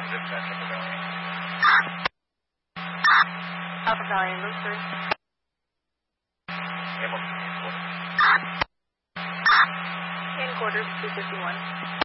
dispatch Upper Valley. Upper Valley, move through. Hamilton, In quarters, 251.